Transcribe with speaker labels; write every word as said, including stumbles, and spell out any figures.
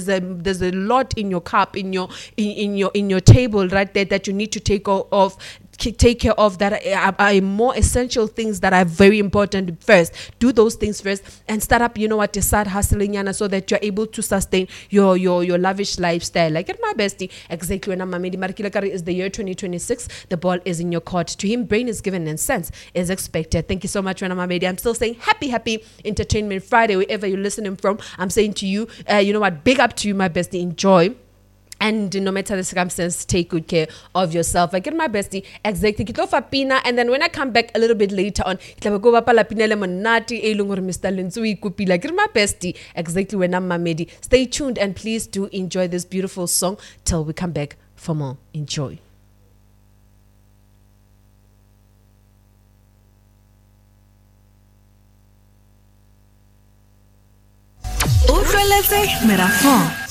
Speaker 1: a, there's a lot in your cup, in your in, in your in your table right there that you need to take off take care of, that are, are more essential things that are very important first. Do those things first and start up, you know what, your side hustling, Yana, so that you're able to sustain your your your lavish lifestyle. Like at my bestie, exactly when I'm Mamedi Marikilakari is the year twenty twenty-six. The ball is in your court. To him, brain is given and sense is expected. Thank you so much, Rana Mamedi. I'm still saying happy, happy Entertainment Friday, wherever you're listening from. I'm saying to you, uh, you know what, big up to you, my bestie. Enjoy. And no matter the circumstance, take good care of yourself. I get my bestie exactly Kitofa Pina, and then when I come back a little bit later on, go Pala Pina Lemonati, Elungor Mister Linsui Kupila. Get my bestie exactly when I'm Mamedi. Stay tuned and please do enjoy this beautiful song till we come back for more. Enjoy.
Speaker 2: Utlweletse Merafon.